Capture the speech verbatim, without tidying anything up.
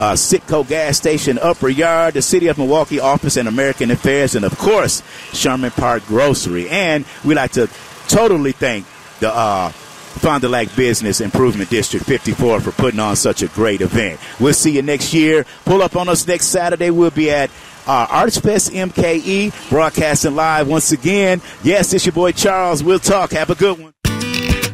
uh, Citgo Gas Station, Upper Yard, the City of Milwaukee Office and American Affairs, and, of course, Sherman Park Grocery. And we'd like to totally thank the uh, Fond du Lac Business Improvement District fifty-four for putting on such a great event. We'll see you next year. Pull up on us next Saturday. We'll be at uh, Arts Fest M K E, broadcasting live once again. Yes, it's your boy Charles. We'll talk. Have a good one.